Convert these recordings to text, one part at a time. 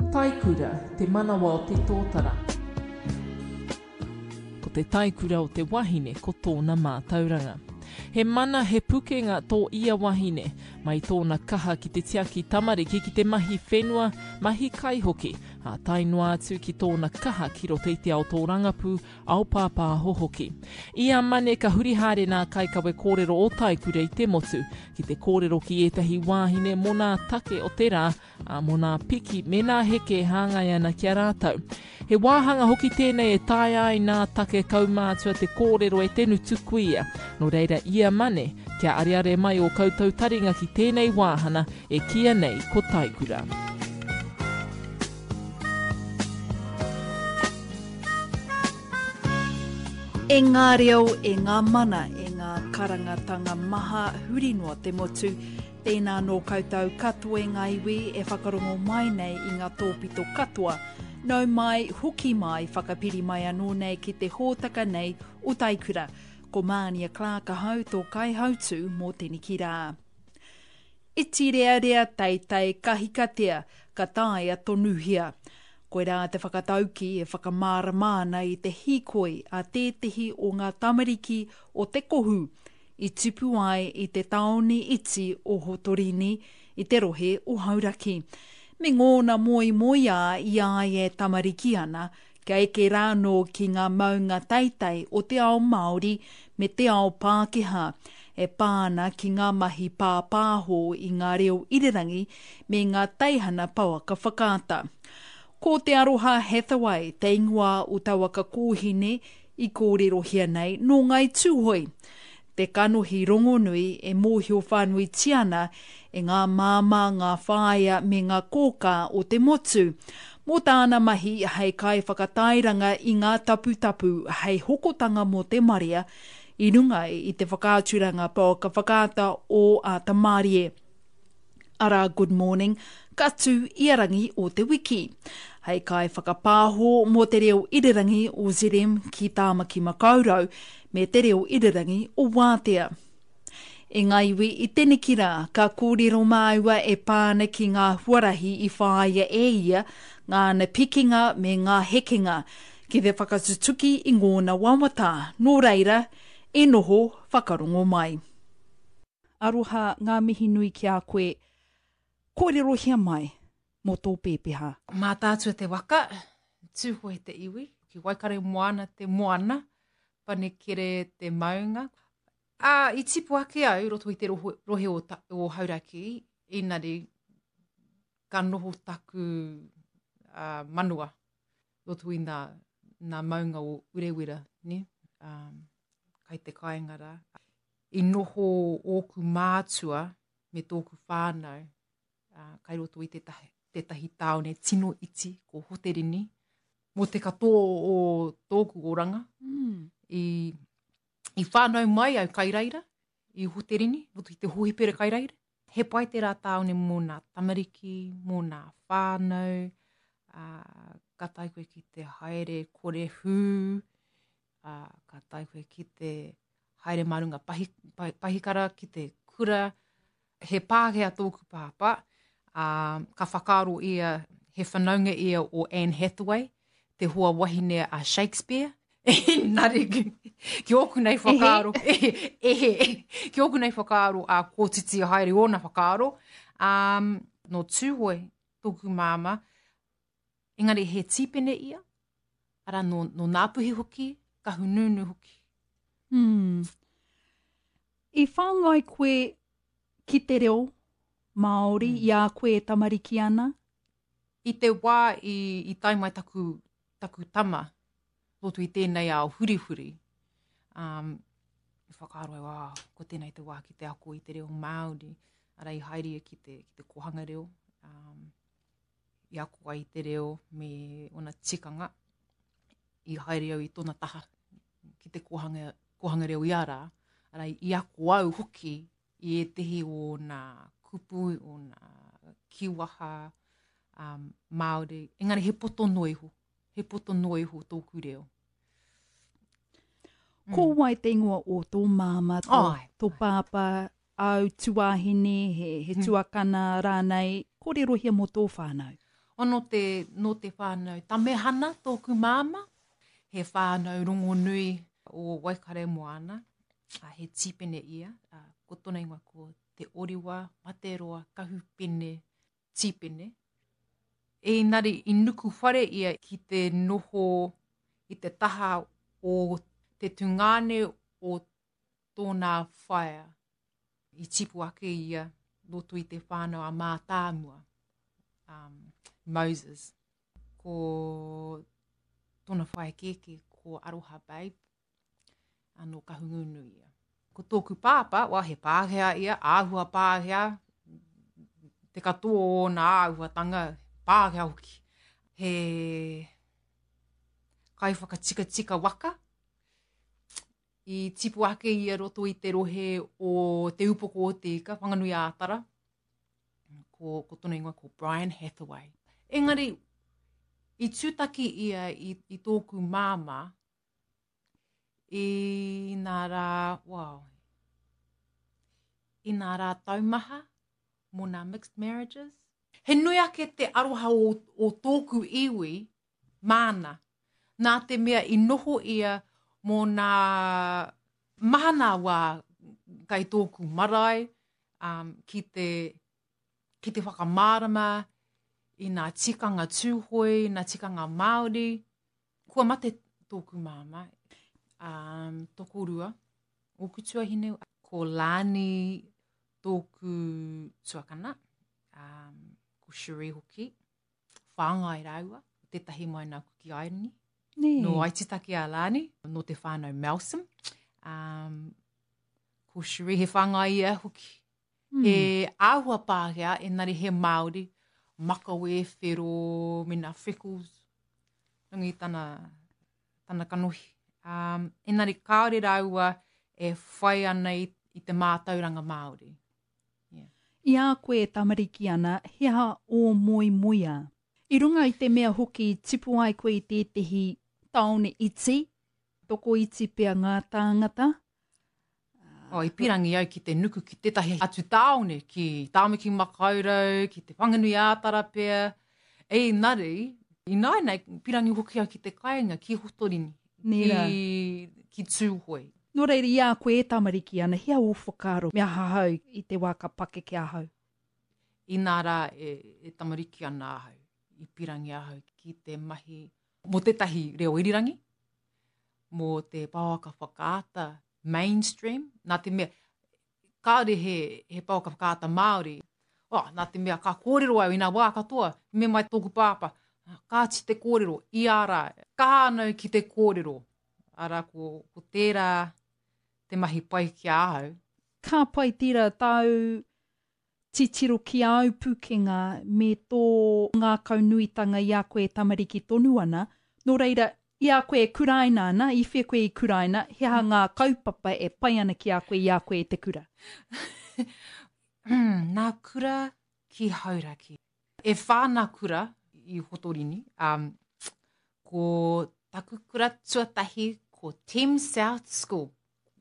taikura, te manawa o te tōtara. Ko te taikura o te wahine ko tōna mātauranga. He mana he pukenga tō ia wahine, mai tōna kaha ki te tiaki tamariki ki te mahi whenua, mahi kaihoki, a tainua atu ki tōna kaha ki roto i te ao tō rangapū, ao pāpā hohoki. Ia mane ka hurihare nā kaikawe kōrero o taikura i te motu, ki te kōrero ki etahi wāhine mō nā take o te rā, a mō nā piki me nā heke hāngai ana ki a rātau. He wāhanga hoki tēnei e tae ai nā take kaumātua te kōrero e tenu tuku ia, no reira ia mane, kia areare mai o koutou taringa ki tēnei wāhana e kia nei ko taikura. E ngā reo, e ngā mana, e ngā karangatanga maha huri noa te motu, tēnā no koutou katoa e ngā iwi e whakarongo mai nei i ngā tōpito katoa, nau mai, huki mai, whakapiri mai anō nei ki te hōtaka nei o taikura, ko Mānia Clark hau tō kai hautu mō tēni ki rā. Iti rea rea teitei kahikatea, ka tāia tonuhia. Koe rā te whakatauki e whakamāramāna i te hikoi a tētehi o ngā tamariki o te kohu, i tupu ai i te taone iti o Hotorini i te rohe o Hauraki. Me ngōna moi a i ai e tamariki ana, ka eke rāno ki ngā maunga teitei o te ao Māori me te ao Pākehā, e pāna ki ngā mahi pāpāho i ngā reo irirangi me ngā teihana pauaka whakaata. Ko te aroha Hathaway, te ingoa o tauaka kōhine i kōrero hia nei no ngai tūhoi. Te kanohi rongonui e mōhio whānui tiana e ngā māma, ngā whāia me ngā kōka o te motu. Mō tāna mahi hei kai whakatairanga i ngā tapu hei hokotanga mō te maria, i rungai i te whakāturanga pauaka whakaata o a Tamarie. Ara, good morning, katu iarangi o te wiki. Hei kai whakapāho mō te reo irirangi o Zirem ki Tāmaki Makaurau me te reo irirangi o Wātea. E ngā iwi i tēne ki rā, ka kōrero māua e pāna ki ngā huarahi i whāia e ia, ngāna pikinga me ngā hekinga, ki te whakatutuki i ngōna wawata, nō reira, e noho whakarongo mai. Aroha ngā mihi nui ki a koe, kōrero hia mai mō tō pēpeha. Mā tātua te waka, tūhoi te iwi, ki waikare moana te moana, panekere te maunga. I tipu ake au, roto i te rohe o Hauraki, inari ka noho taku manua, roto i nā maunga o Urewira, ne? Kai te kaingara. I noho ōku mātua me tōku whānau, kai roto i te tahi taone tino iti ko Hoterini, mō te katoa o tōku oranga, i whānau mai au kairaira, i Hoterini, roto i te hohipere kairaira. He pai te rā taone mō nā tamariki, mō nā whānau, ka tai koe ki te haere korehu, ka tai koe ki te haere marunga pahikara, ki te kura, he pākea tōku pāpā, ka whakaaro ia, he whanaunga ia o Anne Hathaway, te hoa wahine a Shakespeare. Nari, ki oku nei whakaaro, ki oku nei whakaaro a kōtiti a haere o na whakaaro. No tūhoi, tōku māma, engari he tīpene ia, ara no nāpuhi hoki, ka hununu hoki. I whāngai koe ki te reo Māori, i a koe e tamariki ana? I te wā i taimai taku tama, roto i tēnei ao hurihuri. I whakaaro ai, ko tēnei te wā ki te ako i te reo Māori, ara i haeria ki te kohanga reo. I ako ai te reo me ona tikanga, i haeria i tōna taha ki te kohanga reo i ara, ara i ako au hoki i e tehi o nā kupu, o nā kiwaha, Māori. Engari he poto noiho tōku reo. Ko wai te ingoa o tō māma, tō pāpā, au tuahine, he tuakana rānei, kōrero hia mō tō whānau? no te whānau tamehana tōku māma, he whānau rongo nui o Waikare Moana, he tīpene ia, ko tōna ingoa ko te oriwa, materoa, kahupene, tīpene. Engari, i nuku whare ia ki te noho, i te taha o te tungane o tōna whaia. I tipu ake ia, roto i te whānau a mātāmua, Moses. Ko tōna whaia keke, ko Aroha Babe, anō kahungunu ia. Ko tōku pāpa, wa he pāhea ia, āhua pāhea, te katoa o nā āhuatanga, pāhea hoki. He kaiwhakatika waka, i tipu ake ia roto i te rohe o te upoko o te ika, whanganui ātara, ko tōna ingoa ko Brian Hathaway. Engari, i tūtaki ia i tōku māma, i nā rā taumaha, mō nā mixed marriages. He nui ake te aroha o tōku iwi, māna, nā te mea i noho ia mō nā mahana wā kai tōku marae, ki te whakamārama, i nā tikanga tūhoi, nā tikanga Māori. Kua mate tōku māma, tokorua, o kutua hine, ko Lani tōku tuakana, ko Sheree hoki, whāngai raua, tētahi mai nā kuki airani. No aititaki a Lani, no te whānau Malcolm. Ko Sheree he whāngai ia hoki. He āhua pāhea, engari he Māori, Makawe, Whero, mina Freckles, nungi tana kanohi. Engari kāore raua e whai ana i te mātauranga Māori. Yeah. I a koe tamariki ana, hea o moia. I runga i te mea hoki tipu ai koe i tētehi taone iti, toko iti pia ngā tāngata. I pirangi au ki te nuku ki tētahi atu taone, ki Tāmaki Makaurau, ki te Whanganui Ātara pia. Nari, i nai pirangi hoki au ki te kāinga, ki Hotorini, ki Tūhoi. Nō reira, i a koe e tamariki ana, hea o whakaro mea hahau i te waka pake ki ahau. I nā rā e tamariki ana ahau, i pirangi ahau ki te mahi, mō tētahi reo irirangi, mō te pāwaka whakaata, mainstream, nā te mea, kāre he pāwaka whakaata Māori, nā te mea ka kōrero au i nā wā katoa, me mai tōku pāpa, kāti te kōrero, i ārā, kānau ki te kōrero, ara ko tērā te mahi pai ki ahau. Ka pai tira tau titiro ki au pukenga me tō ngā kaunuitanga i a koe tamariki tonu ana, nō reira, i a koe kuraina ana, i whea koe i kuraina, hea ngā kaupapa e pai ana ki a koe te kura. Nā kura ki hauraki. E whānā kura i Hotorini, ko taku kura tuatahi ko Thames South School.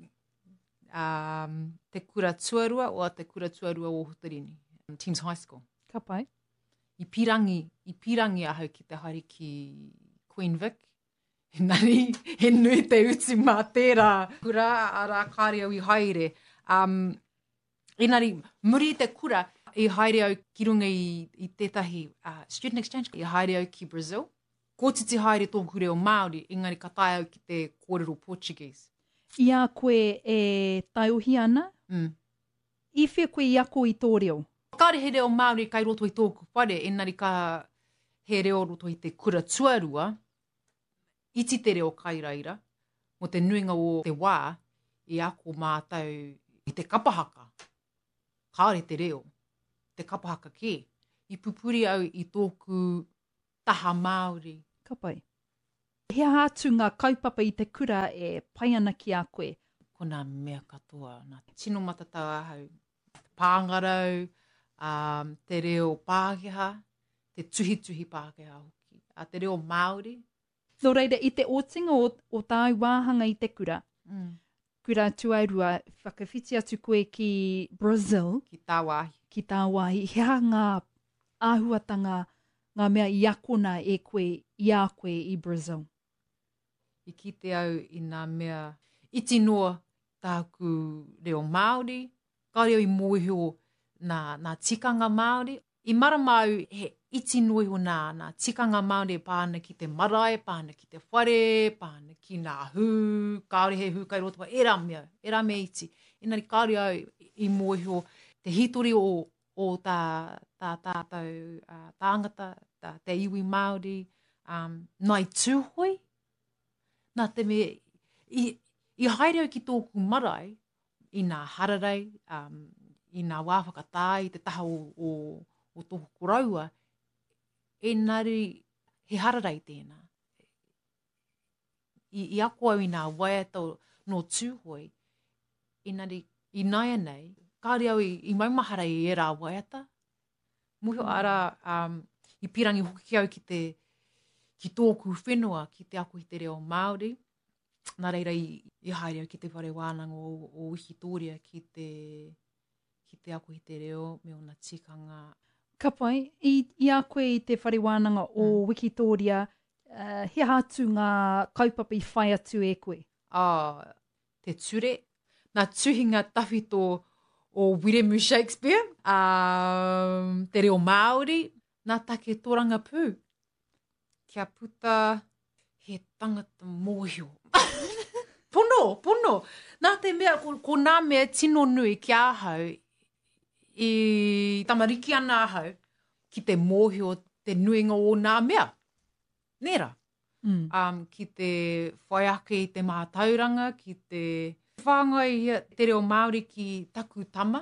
Te kura tuarua o te kura tuarua o Hotorini, Thames High School. Ka pai. I pirangi ahau ki te haere ki Queen Vic. Nari, he nui te uti mā tērā kura ara kāre au i haere. Nari, muri te kura i haere au ki runga i tētahi student exchange, i haere au ki Brazil. Ko titi haere tōku reo Māori, engari ka tae au ki te kōrero Portuguese. I a koe e taiohi ana, i whea koe i ako i tō reo. Kāre he reo Māori kai roto i tōku whare, engari ka he reo roto i te kura tuarua, iti te reo kairaira, mo te nuinga o te wā, i ako mātau i te kapahaka. Kāre te reo, te kapahaka ke. I pupuri au i tōku taha Māori. Ka pai. Hea atu ngā kaupapa i te kura e pai ana ki a koe. Ko nā mea katoa, nā tino matatau ahau, pāngarau, te reo Pākehā, te tuhi Pākehā hoki. Te reo Māori. Nō reira, i te otinga o tāu wāhanga i te kura, kura tuairua, whakawhiti atu koe ki Brazil. Ki Tāwāhi. Ki Tāwāhi. Hea ngā āhuatanga, ngā mea i akona e koe, i a koe i Brazil? I kite au i ngā mea iti noa tāku reo Māori, kaore au i mōhio nā tikanga Māori. I marama au he iti noa nā tikanga Māori pāna ki te marae, pāna ki te whare, pāna ki ngā hū, kaore he hū kai roto, e rā mea iti. Engari kaore au i mōhio te hitori o tā tātou tāngata, te iwi Māori, nai tūhoi, nā te me, i haere au ki tōku marae, i ngā hararei, i ngā wāwhakatāi, te taha o tōku koraua, engari he hararei tēnā. I ako au i ngā waiata no tūhoi, engari i naia nei, kāre au i maumahara i e rā waiata. Muhio ara, i pirangi hoki au ki tōku whenua, ki te ako i te reo Māori. Nā reira i haere au ki te whare wānanga o Wikitoria, ki te ako i te reo, me ona tikanga. Ka pai, i a koe i te whare wānanga o Wikitoria, he hātu ngā kaupapa i whai atu e koe? Te ture, ngā tuhinga tawhito o William Shakespeare, te reo Māori, ngā take tōranga pū. Kia puta he tangata mōhio. Pono. Nā te mea, ko nā mea tino nui ki āhau, i tamariki ana āhau, ki te mōhio, te nuinga o nā mea. Nera. Ki te whaiake i te mātauranga, ki te whāngai te reo Māori ki taku tama.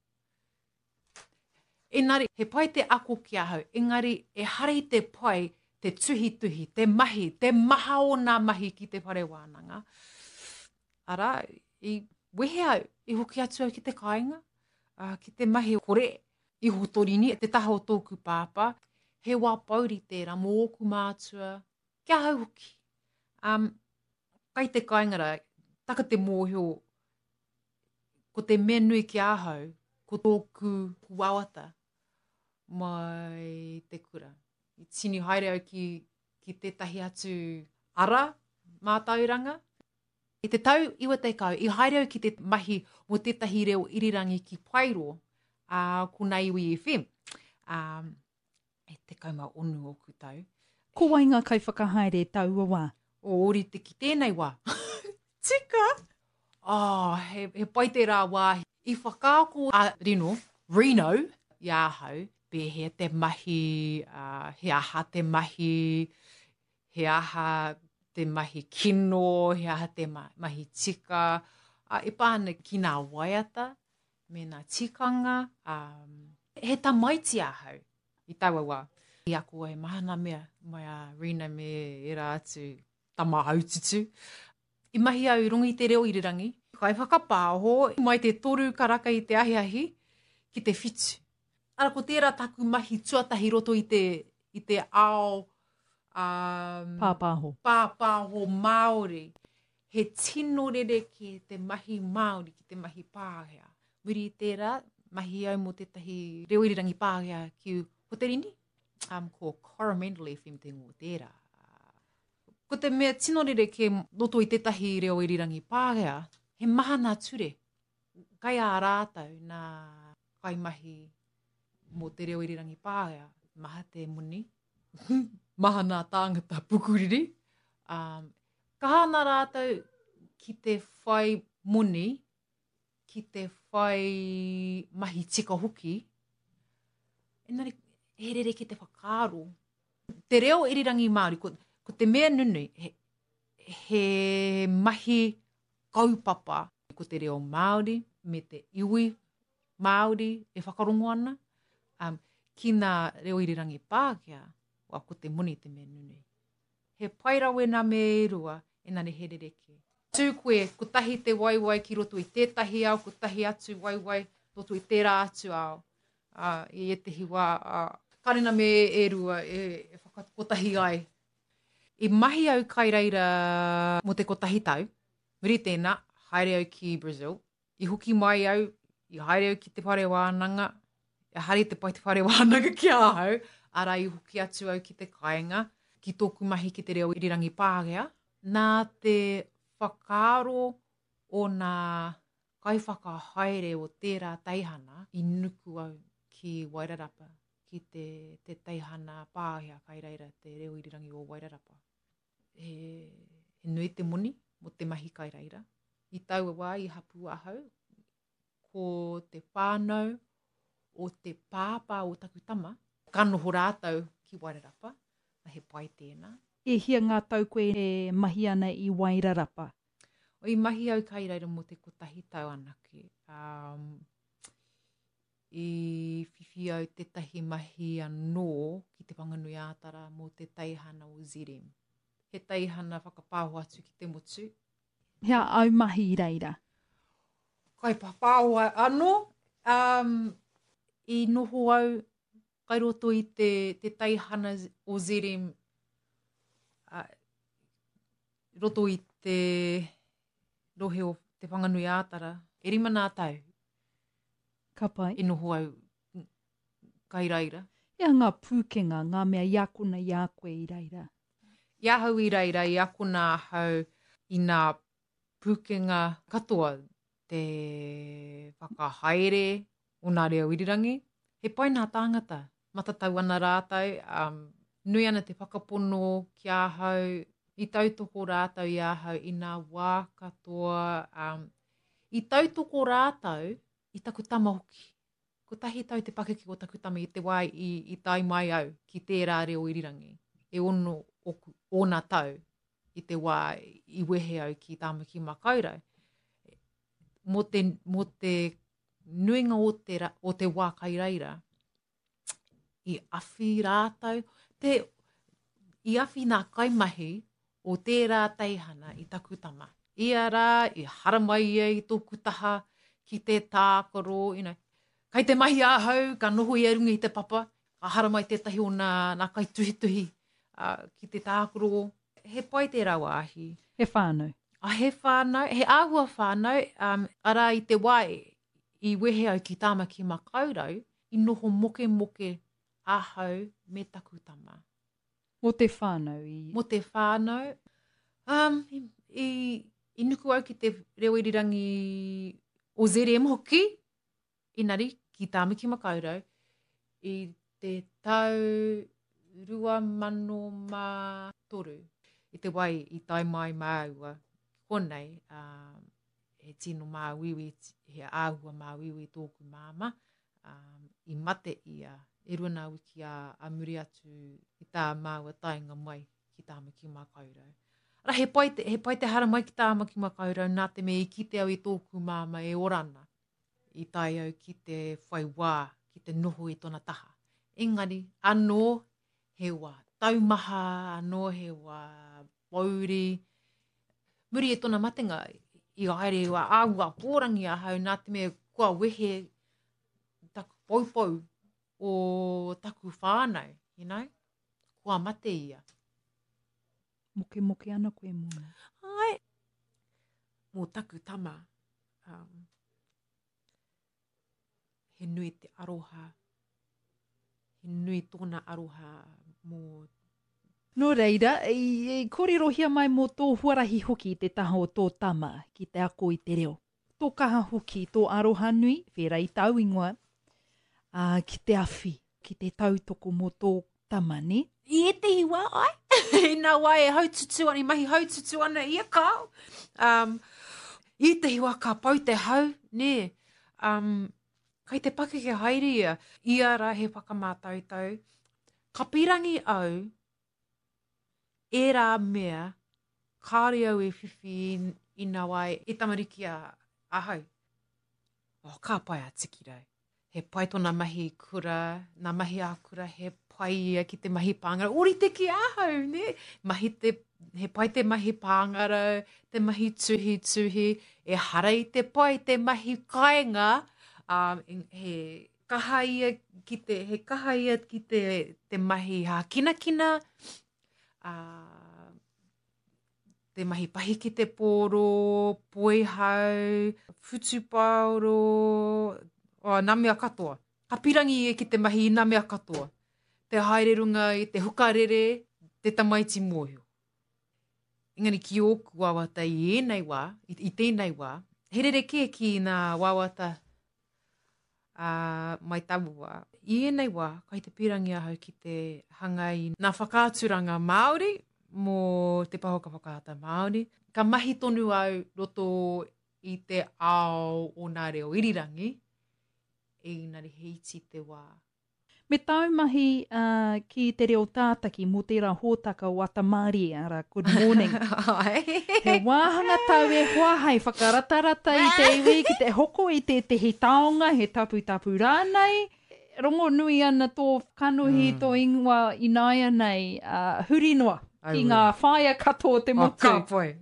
Engari, he pai te ako ki ahau, engari e hare te pai te tuhi, te maha o nā mahi ki te whare wānanga. Ara, i wehe au, i hoki atu au ki te kāinga, ki te mahi kore, i hotorini, te taha o tōku pāpā, he wā pauri tērā, mō oku mātua, kia hau hoki. Kai te kāingara, taka te mōhio, ko te mea nui ki āhau, ko tōku wawata, mai te kura. I tini haere au ki tētahi atu ara, mātauranga. I te tau iwa te kau, i haere au ki te mahi o tētahi reo irirangi ki Pairo, ko Nā Iwi FM. E te kauma onu o ku tau. Ko wai ngā kaiwhakahaere taua wā? O ori te ki tēnei wā. Tika! He pai te rā wā. I whakaako a Reno, i āhau, pe he te mahi, he aha te mahi, he aha te mahi kino, he aha te mahi tika. E pāna ki ngā waiata, me ngā tikanga, he tamaiti āhau, i taua wā. I ako e mahana mea, mai a Rena me e rā atu tamahaututu. I mahi au rongi te reo irirangi, kai whakapāho, mai te toru karaka i te ahiahi, ki te whitu. Ara ko tērā taku mahi tuatahi roto i te ao pāpāho Māori. He tino rere ki te mahi Māori, ki te mahi Pāhea. Muri i tērā, mahi au mo tētahi reo irirangi Pāhea ki Hoterini, ko Coromandel FM te ngō tērā. Ko te mea tino rere ke roto i tētahi reo irirangi Pāhea, he maha nā ture. Kai ā rātau nā kaimahi mō te reo irirangi Pāhea, maha te muni, maha nā tāngata pukuriri. Ka hana rātau ki te whai muni, ki te whai mahi tika hoki, engari he rere ki te whakaaro. Te reo irirangi Māori, ko te mea nunui, he mahi kaupapa ko te reo Māori, me te iwi Māori e whakarongo ana. Ki nā reo irirangi Pākehā, wa ko te muni te mea nunui. He pairawe nā me e rua, engari he rereke. Tū koe, ko tahi te waiwai ki roto i tētahi ao, ko tahi atu waiwai roto i tērā atu ao. I etehi wā, karena me e rua, e whakakotahi ai. I mahi au kai reira mo te kotahi tau, muri tēnā, haere au ki Brazil. I hoki mai au, i haere au ki te whare wānanga, i hari te pai te whare wānanga ki āhau, ara i hoki atu au ki te kāinga, ki tōku mahi ki te reo irirangi Pākehā, nā te whakaaro o nā kaiwhakahaere o tērā teihana i nuku au ki Wairarapa, ki te teihana Pākehā kai reira te reo irirangi o Wairarapa. He nui te moni mo te mahi kai reira. I taua wā i hapu ahau, ko te whānau o te pāpā o taku tama, ka noho rātau ki Wairarapa, na he pai tēnā. E hia ngā tau koe e mahi ana i Wairarapa? O i mahi au kai reira mo te kotahi tau anake. I whiwhi au te tahi mahi anō ki te Whanganui Ātara mo te teihana o Zirem. He teihana whakapāho atu ki te motu. Hea au mahi i reira? Kai papāho anō, i noho au kai roto i te teihana o Zirem, roto i te rohe o te Whanganui Ātara, e rima nā tau. Ka pai. E noho au kai reira. Ea ngā pūkenga, ngā mea iakuna i a koe i reira? Ia hau i reira, i akuna hau i nā pūkenga katoa, te whakahaere o nā reo irirangi. He pai nā tāngata, matatau ana rātau, nui ana te whakapono ki a hau, i tautoko rātau i a hau i nā wā katoa, i tautoko rātau i taku tama hoki. Ko tahi tau te pakeke o taku tama i te wai i tai mai au ki tērā reo irirangi. E ono o nā tau i te wai i wehe au ki Tāmaki Makaurau. Mo te nuinga o te wā kai reira, i awhi rātau, i awhi nā kaimahi o tērā teihana i taku tama. Ia rā, i haramai i tōku taha, ki te tākaro, kai te mahi āhau, ka noho i arunga i te papa, ka haramai tētahi o nā kai tuhituhi ki te tākaro. He pai tērā wāhi. He whānau? He whānau, he āhua whānau, ara i te wai i wehe au ki Tāmaki Makaurau, i noho moke āhau me taku tama. Mo te whānau? Mo te whānau. I nuku au ki te reo irirangi o Zerem hoki, inari ki Tāmaki Makaurau, i te tau 2003, i te wai i tai mai māua. Konei, he tino māwiwi, he āhua māwiwi tōku māma, i mate ia, e rua nā wiki a muri atu i tā māua tainga mai ki Tāmaki Makaurau. Ara, he pai te hara mai ki Tāmaki Makaurau, nā te me i kite au i tōku māma e orana, i tai au ki te whai wā, ki te noho i tōna taha. Engari, anō he wā taumaha, anō he wā pauri. Muri e tōna matenga, i aere wā āua pōrangi a hau, nā te me kua wehe taku paupau o taku whānau, kua mate ia. Moke ana koe mōna. Ai, mō taku tama, he nui te aroha, he nui tōna aroha mō... Nō reira, i kōrirohia mai mō tō huarahi hoki te taha o tō tama ki te ako i te reo. Tō kaha hoki, tō aroha nui, whera i tau ingoa, ki te awhi, ki te tautoko mō tō tama, ne? I te hiwa, ai. I nā wai e haututu ana, i mahi haututu ana, ia kāo. I te hiwa ka pau te hau, ne? Kai te pakeke haere ia, ia rā he whakamātautau. Ka pirangi au, e rā mea, kāre au e whiwhi i nā wai, e tamariki a ahau. Ka pai a tiki rau. He pai tōna mahi kura, nā mahi a kura, he pai ia ki te mahi pāngara. Ori te ki ahau, ne? He pai te mahi pāngara, te mahi tuhi, e hara i te pai te mahi kāinga, he kaha ia ki te mahi kinakina, te mahi pahi ki te pōro, poihau, whutupaoro, nā mea katoa. Ka pirangi e ki te mahi nā mea katoa. te haererunga i te hukarere, te tamaiti mōhio. Engari ki oku wawata i ēnei wā, i tēnei wā, he rereke ki ngā wawata mai Tabuā. I ēnei wā, kai te pirangi ahau ki te hanga i ngā whakaaturanga Māori mō te pahoka whakaata Māori. Ka mahi tonu au roto i te ao o ngā reo irirangi, engari he iti te wā. Me taumahi ki te reo tātaki mō tērā hōtaka o Atamari, ara, good morning. He wāhanga tau e hoa hei whakaratarata i te iwi, ki te hoko i te tehi taonga, he tapu rānei. Rongo nui ana tō kanuhi tō ingoa inaia nei, huri noa, ki ngā whaia katoa te motu. Ka pai,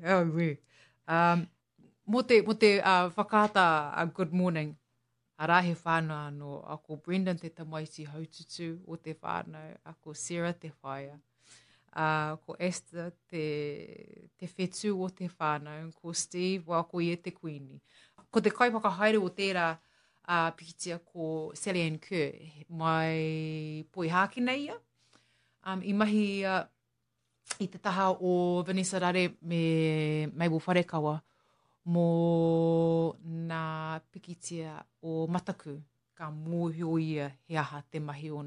Mo te whakaata good morning, a rahe whānau anō, ako Brendan te tamaiti haututu o te whānau, ako Sarah te whaia, ko Esther te whetū o te whānau, ko Steve wa ako i te kuini. Ko te kaipaka haere o tērā pikitia ko Sally Ann Kerr, mai poi hākina ia. I mahi i te taha o Vanessa Rare me Mabel Wharekawa, mō nā pikitia o Mataku, ka mōhio ia he aha te mahi o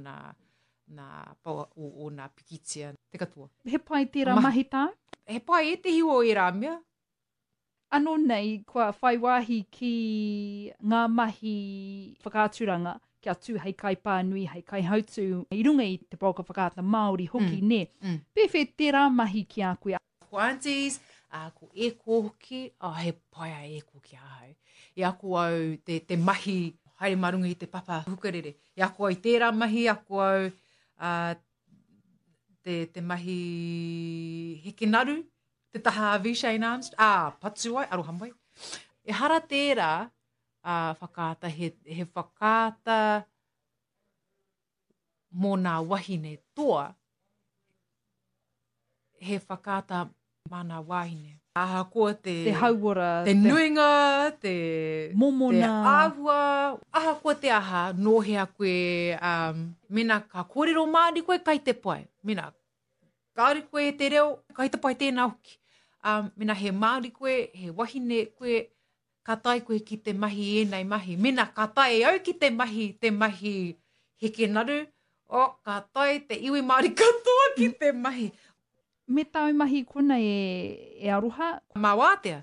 nā pikitia te katoa. He pai tērā mahi tāu? He pai e te hiwo i rā mea. Anō nei, kua whaiwahi ki ngā mahi whakaaturanga, kia tū hei kai pānui, hei kai hautu, i runga i te pauka whakaata Māori hoki ne. Pewhi tērā mahi ki a koe. Ko aunties, ko eko hoki, he pai a eko ki ahau. I ako au te mahi, haere marunga i te papa hukarere. I ako au tērā mahi, ako au te mahi heke naru, te taha Vishain Arms, Patuai, Arohamai. E hara tērā whakaata, he whakaata mō nā wahine toa, he whakaata mana wahine. Aha koa te hauora, te nuinga, te momona, te āhua. Aha koa te aha, nōhea koe, mena ka kōrero Māori koe, kai te pai. Mena, kāore koe te reo, kai te pai tēnā hoki. Mena he Māori koe, he wahine koe, ka tai koe ki te mahi ēnei mahi. Mena ka tai au ki te mahi heke naru. Ka tai te iwi Māori katoa ki te mahi. Me tau mahi kona e aroha? Mā wātea.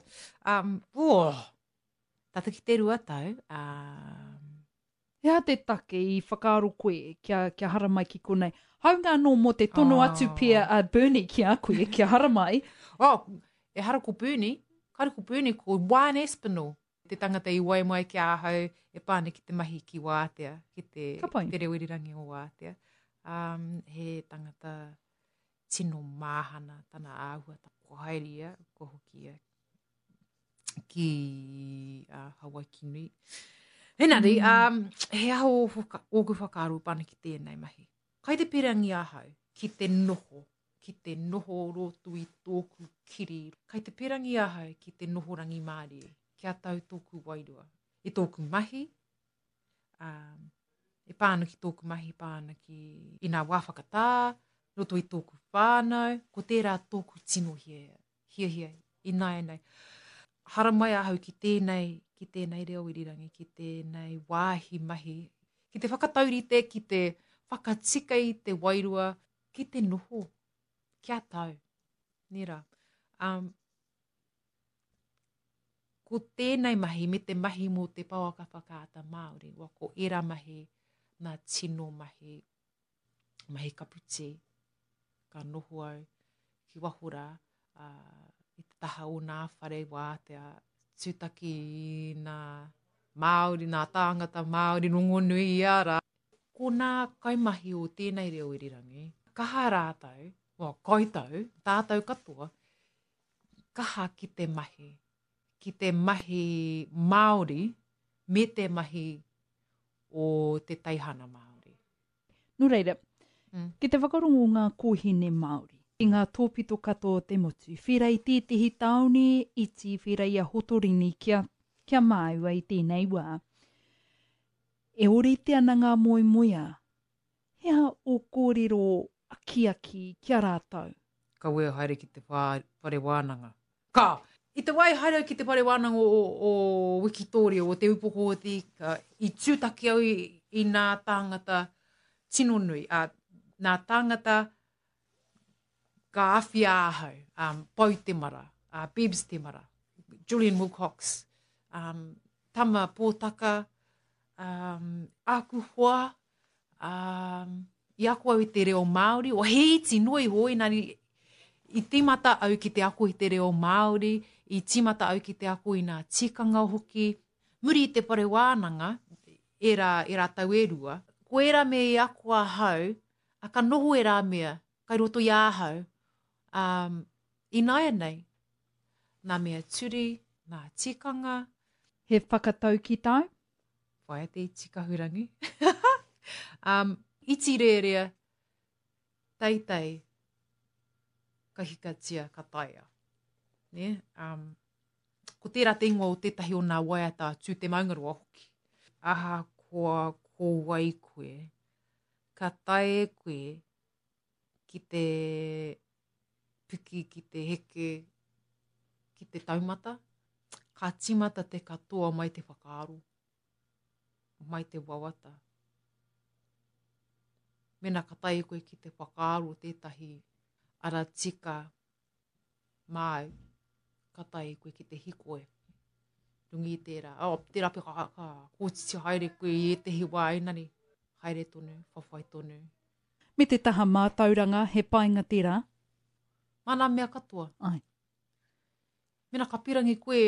Tata ki te rua tau. Hea te take i whakaaro koe kia haramai ki konei. Haunga anō mo te tono atu pia Bernie ki a koe, kia haramai. E hara ko Bernie. Kare ko Bernie ko Juan Espinal. Te tangata i waimai ki ahau e pāne ki te mahi ki Wātea. Ki te reo irirangi o Wātea. He tangata tino māhana tana āhua ko haeria, ko hoki ia ki Hawaii Kinui. Enari, he aho oku whakaaru pāna ki tēnei mahi. Kai te pirangi ahau ki te noho rotu i tōku kiri. Kai te pirangi ahau ki te noho rangi Māori, kia tau tōku wairua. E tōku mahi, e pāna ki tōku mahi pāna ki i ngā wāwhakatā, roto i tōku whānau, ko tērā tōku tino hia, i nei. Haramai ahau ki tēnei reo irirangi, ki tēnei wāhi mahi, ki te whakataurite, ki te whakatika i te wairua, ki te noho, kia tau. Nera. Ko tēnei mahi, me te mahi mō te pauaka whakaata Māori, wako era mahi, nā tino mahi kaputi, ka noho au, ki wahora, i te taha o nā whare Wātea, tūtaki i nā Māori, nā tāngata Māori, rongo nui i ara. Ko nā kaimahi o tēnei reo irirangi, kaha rātau, kaitau, tātau katoa, kaha ki te mahi Māori, me te mahi o te teihana Māori. No reira, ki te whakarongo ngā kōhine Māori, i ngā tōpito katoa te motu, whirai tētehi taone, iti whirai a hotorini kia māua i tēnei wā. E ore te ana ngā moe moea, Hea o kōrero aki kia rātou? Ka wea haere ki te whare wānanga. I te wai haere ki te whare wānanga o Wikitoria, o te upoko o te ika, I tūtaki au I nā tāngata tino nui, nā tāngata ka awhi āhau, Pau te mara, Bibbs te mara, Julian Wilcox, Tama Pōtaka, Aku Hoa, I aku au I te reo Māori, o he iti noi hoi, nani I timata au ki te aku I te reo Māori, I timata au ki te aku I nā tikanga hoki. Muri I te pare wānanga, e rā tau e rua, ko e rā mea I aku a hau, a ka noho e rā mea, kai roto I āhau, I naia nei, nā mea turi, nā tikanga. He whakatau ki tau? Whai te tikahurangi. Iti rearea, teitei, ka hikatia, ka taia. Ne? Ko tērā te ingoa o tētahi o nā waiata tū te maungaroa hoki. Aha koa ko wai koe, ka tae koe ki te piki, ki te heke, ki te taumata, ka timata te katoa mai te whakaaro, mai te wawata. Mena ka tae koe ki te whakaaro tētahi ara tika mai, ka tae koe ki te hikoe. Rungi tērā. Tērā pe ka kōtiti haere koe I te hiwa nani. Haere tonu, whawhai tonu. Me te taha mātauranga, he painga tērā? Mana mea katoa. Ai. Mena ka pirangi koe,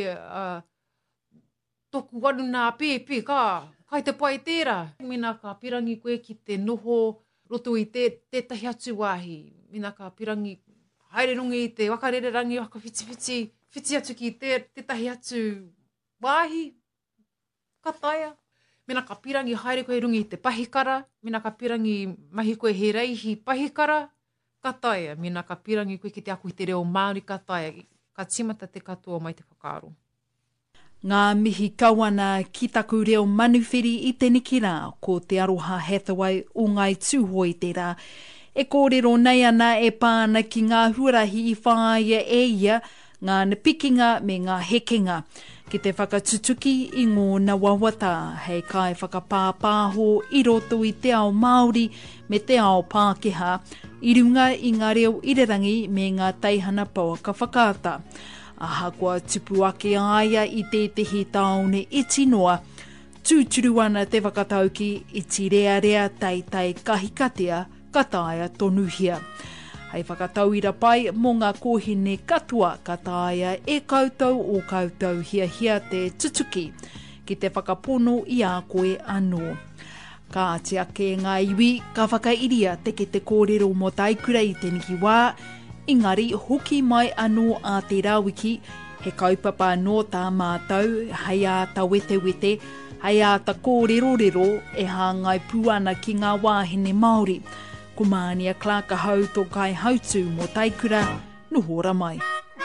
toku wanu nā pēpē, kai te pai tērā. Mena ka pirangi koe ki te noho roto I tētahi atu wāhi. Mena ka pirangi haere rungi I te wakarererangi, whiti atu ki tētahi atu wāhi, ka taia. Mena ka pirangi haere koe rungi I te pahikara, mena ka pirangi mahi koe he reihi pahikara, ka taia. Mena ka pirangi koe ki te aku I te reo Māori, ka taia. Ka timata te katoa mai te whakaaro. Ngā mihi kawana ki taku reo manuwhiri I te niki rā, ko te Aroha Hathaway o ngai tūhoi tērā. E kōrero nei ana e pāna ki ngā huarahi I whāia e ia, ngā nipikinga me ngā hekenga. Ki te whakatutuki I ngō wawata, hei kai whakapāpāho I roto I te ao Māori me te ao Pākehā, I runga I ngā reo irirangi me ngā teihana pauaka whakaata. Aha kua tupu ake aia I tētehi taone iti noa, tūturu ana te whakatauki I ti rea teitei kahikatea, ka taia tonuhia. Hei whakatauira pai mō ngā kōhine katoa ka taia e koutou o koutou hia te tutuki ki te whakapono I a koe anō. Ka te ake ngā iwi ka whakairia teke te kōrero mo taikura I te niki wā, engari hoki mai anō a te rawiki, he kaupapa no tā mātou, hei a ta wete, hei a ta kōrero e hāngai puana ki ngā wāhine Māori. Ko Mānia Clark hau tō kai hautu mo taikura, nohora mai.